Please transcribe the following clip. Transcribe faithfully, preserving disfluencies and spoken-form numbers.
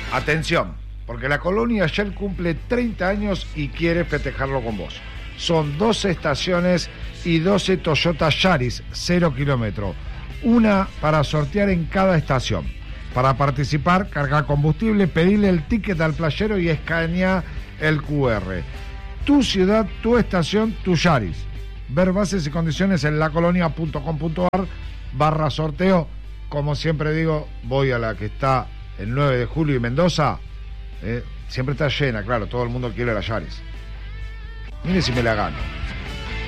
Atención, porque la colonia Shell cumple treinta años y quiere festejarlo con vos. Son doce estaciones y doce Toyota Yaris, cero kilómetros. Una para sortear en cada estación. Para participar, cargar combustible, pedirle el ticket al playero y escanear el cu erre. Tu ciudad, tu estación, tu Yaris. Ver bases y condiciones en lacolonia.com.ar barra sorteo. Como siempre digo, voy a la que está el nueve de julio y Mendoza. Eh, siempre está llena, claro, todo el mundo quiere la Yaris. Mire si me la gano.